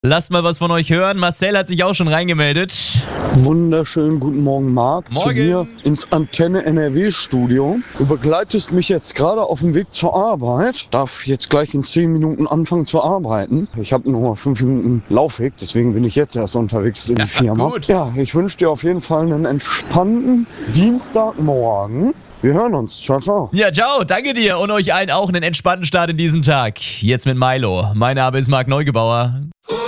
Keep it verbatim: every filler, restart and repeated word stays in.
Lasst mal was von euch hören. Marcel hat sich auch schon reingemeldet. Wunderschönen guten Morgen, Marc. Morgen. Zu mir ins Antenne N R W-Studio. Du begleitest mich jetzt gerade auf dem Weg zur Arbeit. Darf jetzt gleich in zehn Minuten anfangen zu arbeiten. Ich habe nur mal fünf Minuten Laufweg, deswegen bin ich jetzt erst unterwegs in die Ja, Firma. gut. Ja, ich wünsche dir auf jeden Fall einen entspannten Dienstagmorgen. Wir hören uns. Ciao, ciao. Ja, ciao, danke dir und euch allen auch einen entspannten Start in diesen Tag. Jetzt mit Milo. Mein Name ist Marc Neugebauer.